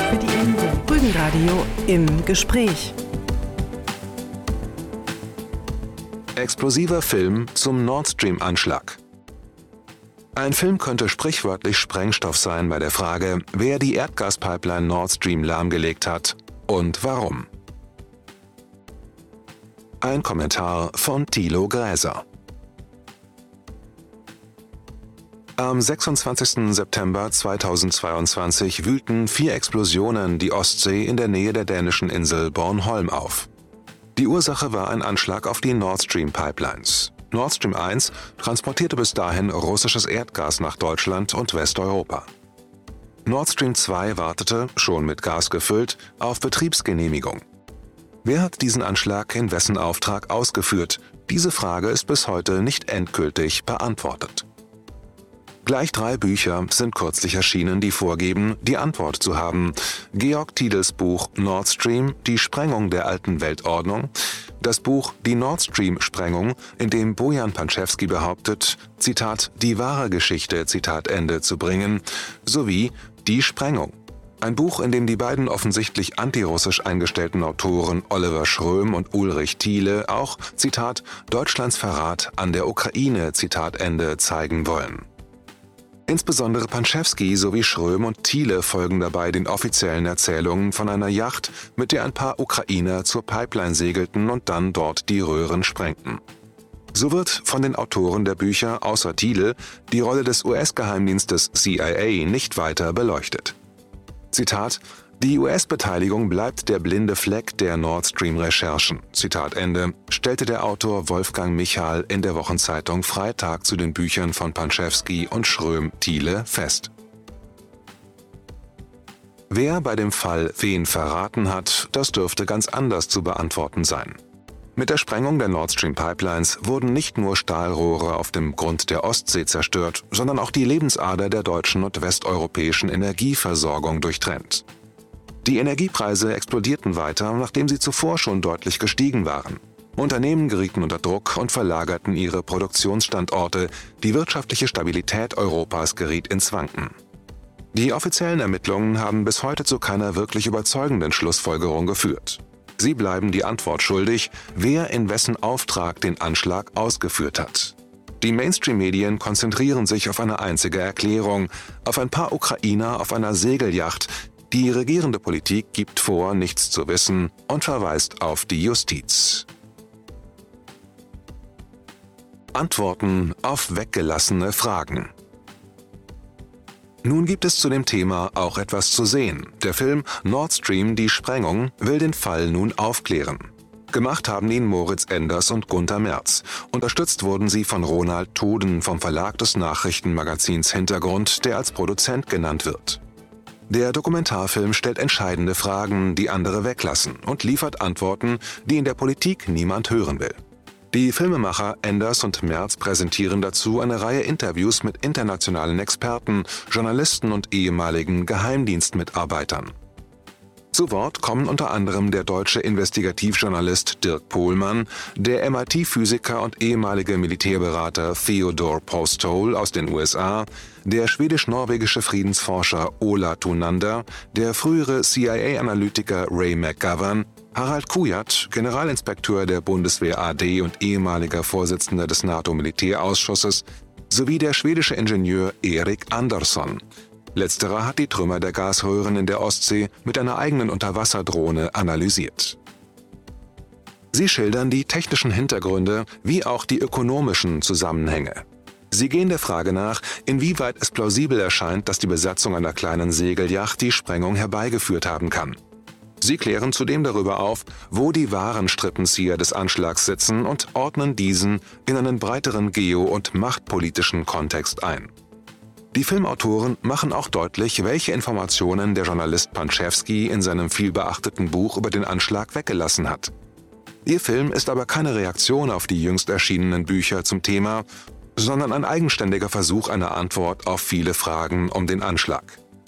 für die Insel. Rügenradio im Gespräch. Explosiver Film zum Nord Stream-Anschlag. Ein Film könnte sprichwörtlich Sprengstoff sein bei der Frage, wer die Erdgaspipeline Nord Stream lahmgelegt hat und warum. Ein Kommentar von Thilo Gräser. Am 26. September 2022 wühlten 4 Explosionen die Ostsee in der Nähe der dänischen Insel Bornholm auf. Die Ursache war ein Anschlag auf die Nord Stream Pipelines. Nord Stream 1 transportierte bis dahin russisches Erdgas nach Deutschland und Westeuropa. Nord Stream 2 wartete, schon mit Gas gefüllt, auf Betriebsgenehmigung. Wer hat diesen Anschlag in wessen Auftrag ausgeführt? Diese Frage ist bis heute nicht endgültig beantwortet. Gleich 3 Bücher sind kürzlich erschienen, die vorgeben, die Antwort zu haben. Georg Tiedels Buch Nord Stream, die Sprengung der alten Weltordnung, das Buch Die Nord Stream-Sprengung, in dem Bojan Panczewski behauptet, Zitat, die wahre Geschichte, Zitat Ende, zu bringen, sowie Die Sprengung. Ein Buch, in dem die beiden offensichtlich antirussisch eingestellten Autoren Oliver Schröm und Ulrich Thiele auch, Zitat, Deutschlands Verrat an der Ukraine, Zitat Ende, zeigen wollen. Insbesondere Panczewski sowie Schröm und Thiele folgen dabei den offiziellen Erzählungen von einer Yacht, mit der ein paar Ukrainer zur Pipeline segelten und dann dort die Röhren sprengten. So wird von den Autoren der Bücher außer Thiele die Rolle des US-Geheimdienstes CIA nicht weiter beleuchtet. Zitat, die US-Beteiligung bleibt der blinde Fleck der Nord Stream-Recherchen, Zitat Ende, stellte der Autor Wolfgang Michal in der Wochenzeitung Freitag zu den Büchern von Panczewski und Schröm-Thiele fest. Wer bei dem Fall wen verraten hat, das dürfte ganz anders zu beantworten sein. Mit der Sprengung der Nord Stream Pipelines wurden nicht nur Stahlrohre auf dem Grund der Ostsee zerstört, sondern auch die Lebensader der deutschen und westeuropäischen Energieversorgung durchtrennt. Die Energiepreise explodierten weiter, nachdem sie zuvor schon deutlich gestiegen waren. Unternehmen gerieten unter Druck und verlagerten ihre Produktionsstandorte, die wirtschaftliche Stabilität Europas geriet ins Wanken. Die offiziellen Ermittlungen haben bis heute zu keiner wirklich überzeugenden Schlussfolgerung geführt. Sie bleiben die Antwort schuldig, wer in wessen Auftrag den Anschlag ausgeführt hat. Die Mainstream-Medien konzentrieren sich auf eine einzige Erklärung, auf ein paar Ukrainer auf einer Segelyacht. Die regierende Politik gibt vor, nichts zu wissen und verweist auf die Justiz. Antworten auf weggelassene Fragen. Nun gibt es zu dem Thema auch etwas zu sehen. Der Film Nord Stream, die Sprengung, will den Fall nun aufklären. Gemacht haben ihn Moritz Enders und Gunther Merz. Unterstützt wurden sie von Ronald Toden vom Verlag des Nachrichtenmagazins Hintergrund, der als Produzent genannt wird. Der Dokumentarfilm stellt entscheidende Fragen, die andere weglassen, und liefert Antworten, die in der Politik niemand hören will. Die Filmemacher Enders und Merz präsentieren dazu eine Reihe Interviews mit internationalen Experten, Journalisten und ehemaligen Geheimdienstmitarbeitern. Zu Wort kommen unter anderem der deutsche Investigativjournalist Dirk Pohlmann, der MIT-Physiker und ehemalige Militärberater Theodore Postol aus den USA, der schwedisch-norwegische Friedensforscher Ola Thunander, der frühere CIA-Analytiker Ray McGovern, Harald Kujat, Generalinspekteur der Bundeswehr AD und ehemaliger Vorsitzender des NATO-Militärausschusses, sowie der schwedische Ingenieur Erik Andersson. Letzterer hat die Trümmer der Gasröhren in der Ostsee mit einer eigenen Unterwasserdrohne analysiert. Sie schildern die technischen Hintergründe wie auch die ökonomischen Zusammenhänge. Sie gehen der Frage nach, inwieweit es plausibel erscheint, dass die Besatzung einer kleinen Segelyacht die Sprengung herbeigeführt haben kann. Sie klären zudem darüber auf, wo die wahren Strippenzieher des Anschlags sitzen und ordnen diesen in einen breiteren geo- und machtpolitischen Kontext ein. Die Filmautoren machen auch deutlich, welche Informationen der Journalist Panczewski in seinem vielbeachteten Buch über den Anschlag weggelassen hat. Ihr Film ist aber keine Reaktion auf die jüngst erschienenen Bücher zum Thema, sondern ein eigenständiger Versuch einer Antwort auf viele Fragen um den Anschlag.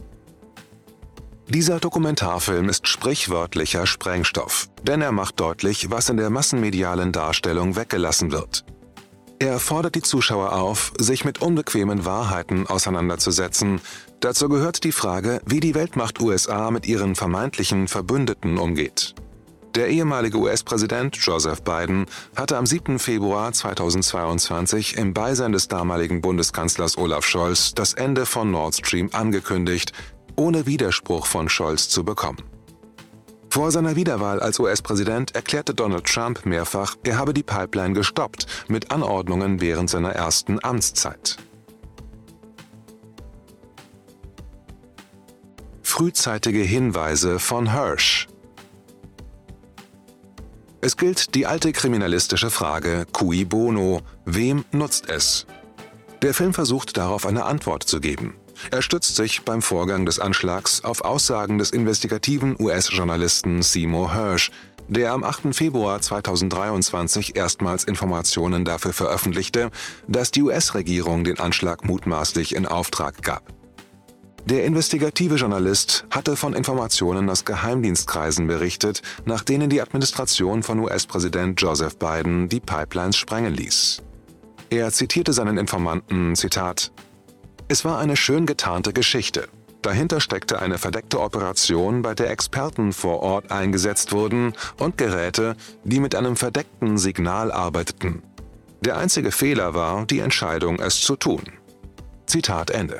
Dieser Dokumentarfilm ist sprichwörtlicher Sprengstoff, denn er macht deutlich, was in der massenmedialen Darstellung weggelassen wird. Er fordert die Zuschauer auf, sich mit unbequemen Wahrheiten auseinanderzusetzen. Dazu gehört die Frage, wie die Weltmacht USA mit ihren vermeintlichen Verbündeten umgeht. Der ehemalige US-Präsident Joseph Biden hatte am 7. Februar 2022 im Beisein des damaligen Bundeskanzlers Olaf Scholz das Ende von Nord Stream angekündigt, ohne Widerspruch von Scholz zu bekommen. Vor seiner Wiederwahl als US-Präsident erklärte Donald Trump mehrfach, er habe die Pipeline gestoppt, mit Anordnungen während seiner ersten Amtszeit. Frühzeitige Hinweise von Hersh. Es gilt die alte kriminalistische Frage cui bono, wem nutzt es? Der Film versucht darauf eine Antwort zu geben. Er stützt sich beim Vorgang des Anschlags auf Aussagen des investigativen US-Journalisten Seymour Hersh, der am 8. Februar 2023 erstmals Informationen dafür veröffentlichte, dass die US-Regierung den Anschlag mutmaßlich in Auftrag gab. Der investigative Journalist hatte von Informationen aus Geheimdienstkreisen berichtet, nach denen die Administration von US-Präsident Joseph Biden die Pipelines sprengen ließ. Er zitierte seinen Informanten, Zitat: „Es war eine schön getarnte Geschichte. Dahinter steckte eine verdeckte Operation, bei der Experten vor Ort eingesetzt wurden und Geräte, die mit einem verdeckten Signal arbeiteten. Der einzige Fehler war die Entscheidung, es zu tun." Zitat Ende.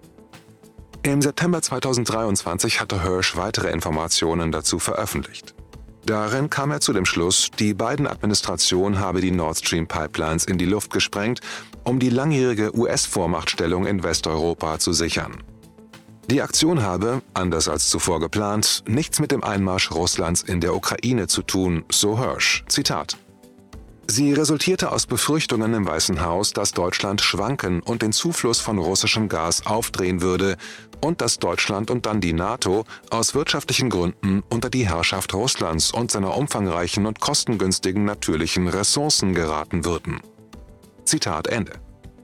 Im September 2023 hatte Hersh weitere Informationen dazu veröffentlicht. Darin kam er zu dem Schluss, die Biden-Administration habe die Nord Stream Pipelines in die Luft gesprengt, um die langjährige US-Vormachtstellung in Westeuropa zu sichern. Die Aktion habe, anders als zuvor geplant, nichts mit dem Einmarsch Russlands in der Ukraine zu tun, so Hersh. Zitat: „Sie resultierte aus Befürchtungen im Weißen Haus, dass Deutschland schwanken und den Zufluss von russischem Gas aufdrehen würde und dass Deutschland und dann die NATO aus wirtschaftlichen Gründen unter die Herrschaft Russlands und seiner umfangreichen und kostengünstigen natürlichen Ressourcen geraten würden." Zitat Ende.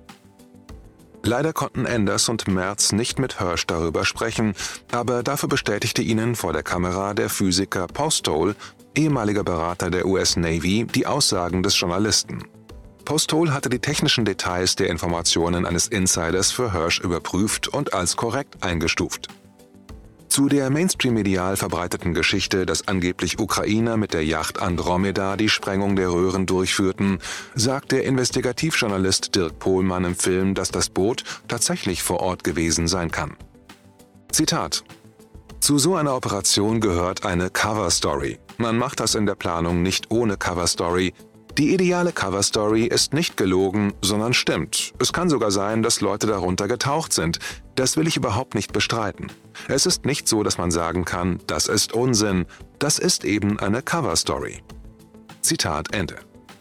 Leider konnten Enders und Merz nicht mit Hersh darüber sprechen, aber dafür bestätigte ihnen vor der Kamera der Physiker Postol, ehemaliger Berater der US Navy, die Aussagen des Journalisten. Postol hatte die technischen Details der Informationen eines Insiders für Hersh überprüft und als korrekt eingestuft. Zu der Mainstream-medial verbreiteten Geschichte, dass angeblich Ukrainer mit der Yacht Andromeda die Sprengung der Röhren durchführten, sagt der Investigativjournalist Dirk Pohlmann im Film, dass das Boot tatsächlich vor Ort gewesen sein kann. Zitat: „Zu so einer Operation gehört eine Cover-Story. Man macht das in der Planung nicht ohne Cover-Story. Die ideale Cover-Story ist nicht gelogen, sondern stimmt. Es kann sogar sein, dass Leute darunter getaucht sind. Das will ich überhaupt nicht bestreiten. Es ist nicht so, dass man sagen kann, das ist Unsinn. Das ist eben eine Cover-Story." Zitat Ende.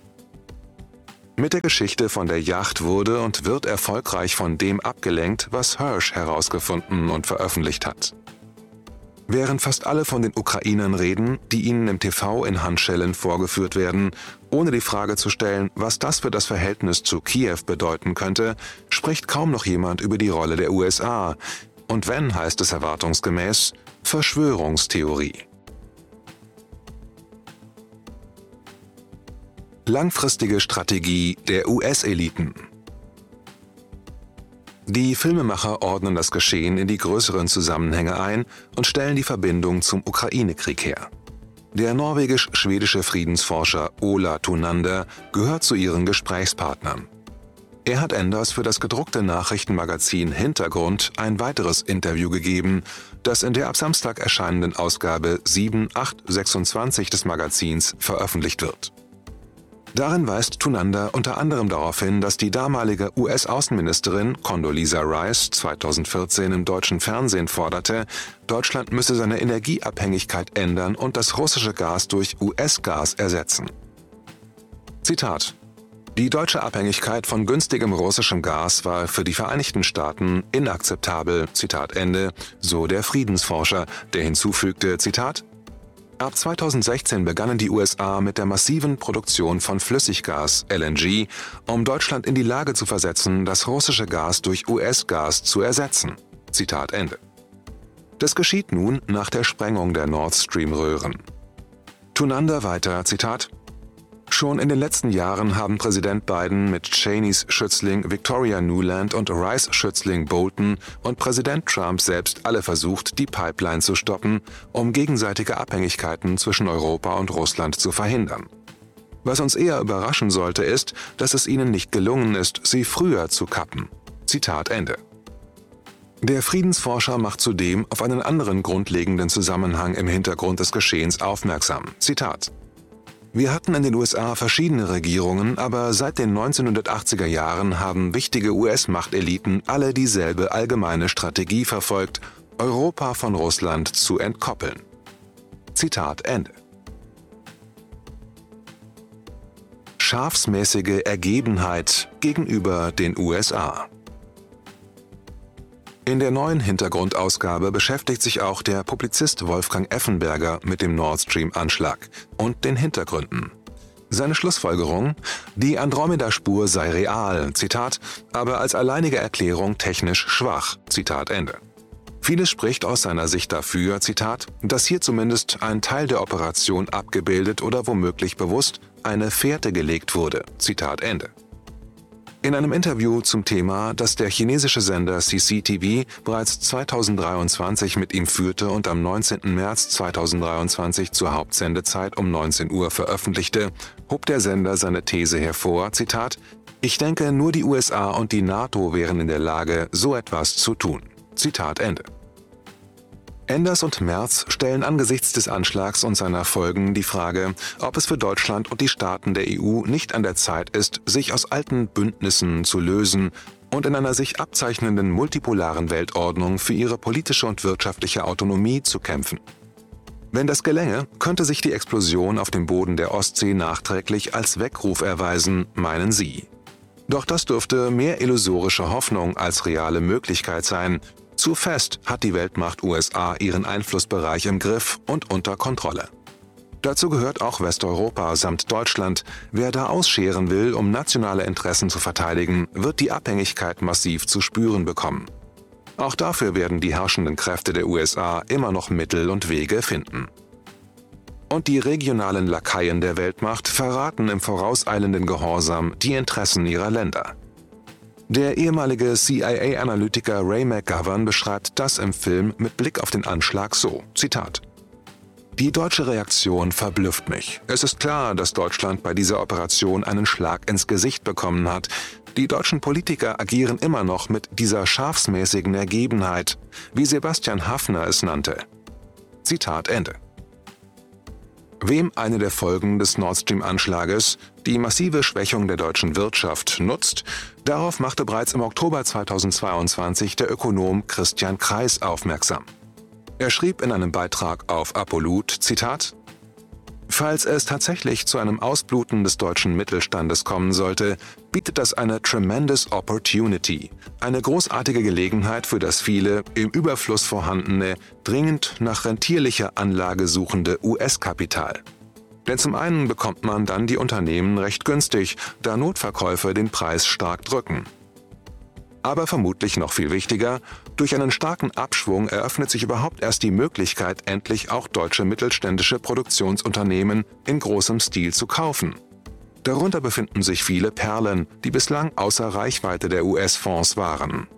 Mit der Geschichte von der Yacht wurde und wird erfolgreich von dem abgelenkt, was Hersh herausgefunden und veröffentlicht hat. Während fast alle von den Ukrainern reden, die ihnen im TV in Handschellen vorgeführt werden, ohne die Frage zu stellen, was das für das Verhältnis zu Kiew bedeuten könnte, spricht kaum noch jemand über die Rolle der USA. Und wenn, heißt es erwartungsgemäß, Verschwörungstheorie. Langfristige Strategie der US-Eliten. Die Filmemacher ordnen das Geschehen in die größeren Zusammenhänge ein und stellen die Verbindung zum Ukraine-Krieg her. Der norwegisch-schwedische Friedensforscher Ola Tunander gehört zu ihren Gesprächspartnern. Er hat Enders für das gedruckte Nachrichtenmagazin Hintergrund ein weiteres Interview gegeben, das in der ab Samstag erscheinenden Ausgabe 7/8/26 des Magazins veröffentlicht wird. Darin weist Tunander unter anderem darauf hin, dass die damalige US-Außenministerin Condoleezza Rice 2014 im deutschen Fernsehen forderte, Deutschland müsse seine Energieabhängigkeit ändern und das russische Gas durch US-Gas ersetzen. Zitat: „Die deutsche Abhängigkeit von günstigem russischem Gas war für die Vereinigten Staaten inakzeptabel." Zitat Ende, so der Friedensforscher, der hinzufügte, Zitat: „Ab 2016 begannen die USA mit der massiven Produktion von Flüssiggas, LNG, um Deutschland in die Lage zu versetzen, das russische Gas durch US-Gas zu ersetzen." Zitat Ende. Das geschieht nun nach der Sprengung der Nord Stream-Röhren. Tunander weiter, Zitat: Schon in den letzten Jahren haben Präsident Biden mit Cheneys Schützling Victoria Nuland und Rice Schützling Bolton und Präsident Trump selbst alle versucht, die Pipeline zu stoppen, um gegenseitige Abhängigkeiten zwischen Europa und Russland zu verhindern. Was uns eher überraschen sollte, ist, dass es ihnen nicht gelungen ist, sie früher zu kappen. Zitat Ende. Der Friedensforscher macht zudem auf einen anderen grundlegenden Zusammenhang im Hintergrund des Geschehens aufmerksam. Zitat: Wir hatten in den USA verschiedene Regierungen, aber seit den 1980er Jahren haben wichtige US-Machteliten alle dieselbe allgemeine Strategie verfolgt, Europa von Russland zu entkoppeln. Zitat Ende. Schafsmäßige Ergebenheit gegenüber den USA. In der neuen Hintergrundausgabe beschäftigt sich auch der Publizist Wolfgang Effenberger mit dem Nord Stream-Anschlag und den Hintergründen. Seine Schlussfolgerung: Die Andromeda-Spur sei real, Zitat, aber als alleinige Erklärung technisch schwach, Zitat Ende. Vieles spricht aus seiner Sicht dafür, Zitat, dass hier zumindest ein Teil der Operation abgebildet oder womöglich bewusst eine Fährte gelegt wurde, Zitat Ende. In einem Interview zum Thema, das der chinesische Sender CCTV bereits 2023 mit ihm führte und am 19. März 2023 zur Hauptsendezeit um 19 Uhr veröffentlichte, hob der Sender seine These hervor, Zitat: Ich denke, nur die USA und die NATO wären in der Lage, so etwas zu tun. Zitat Ende. Enders und Merz stellen angesichts des Anschlags und seiner Folgen die Frage, ob es für Deutschland und die Staaten der EU nicht an der Zeit ist, sich aus alten Bündnissen zu lösen und in einer sich abzeichnenden multipolaren Weltordnung für ihre politische und wirtschaftliche Autonomie zu kämpfen. Wenn das gelänge, könnte sich die Explosion auf dem Boden der Ostsee nachträglich als Weckruf erweisen, meinen sie. Doch das dürfte mehr illusorische Hoffnung als reale Möglichkeit sein. Zu fest hat die Weltmacht USA ihren Einflussbereich im Griff und unter Kontrolle. Dazu gehört auch Westeuropa samt Deutschland. Wer da ausscheren will, um nationale Interessen zu verteidigen, wird die Abhängigkeit massiv zu spüren bekommen. Auch dafür werden die herrschenden Kräfte der USA immer noch Mittel und Wege finden. Und die regionalen Lakaien der Weltmacht verraten im vorauseilenden Gehorsam die Interessen ihrer Länder. Der ehemalige CIA-Analytiker Ray McGovern beschreibt das im Film mit Blick auf den Anschlag so, Zitat: Die deutsche Reaktion verblüfft mich. Es ist klar, dass Deutschland bei dieser Operation einen Schlag ins Gesicht bekommen hat. Die deutschen Politiker agieren immer noch mit dieser schafsmäßigen Ergebenheit, wie Sebastian Haffner es nannte. Zitat Ende. Wem eine der Folgen des Nord Stream-Anschlages, die massive Schwächung der deutschen Wirtschaft, nutzt, darauf machte bereits im Oktober 2022 der Ökonom Christian Kreis aufmerksam. Er schrieb in einem Beitrag auf Apollut, Zitat: Falls es tatsächlich zu einem Ausbluten des deutschen Mittelstandes kommen sollte, bietet das eine tremendous opportunity, eine großartige Gelegenheit für das viele, im Überfluss vorhandene, dringend nach rentierlicher Anlage suchende US-Kapital. Denn zum einen bekommt man dann die Unternehmen recht günstig, da Notverkäufe den Preis stark drücken. Aber vermutlich noch viel wichtiger, durch einen starken Abschwung eröffnet sich überhaupt erst die Möglichkeit, endlich auch deutsche mittelständische Produktionsunternehmen in großem Stil zu kaufen. Darunter befinden sich viele Perlen, die bislang außer Reichweite der US-Fonds waren.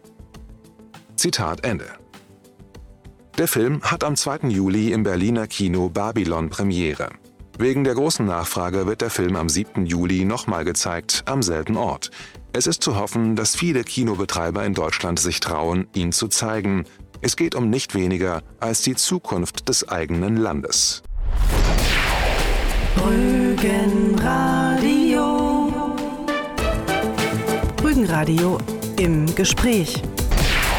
Zitat Ende. Der Film hat am 2. Juli im Berliner Kino Babylon Premiere. Wegen der großen Nachfrage wird der Film am 7. Juli nochmal gezeigt, am selben Ort. Es ist zu hoffen, dass viele Kinobetreiber in Deutschland sich trauen, ihn zu zeigen. Es geht um nicht weniger als die Zukunft des eigenen Landes. Rügenradio. Rügenradio im Gespräch.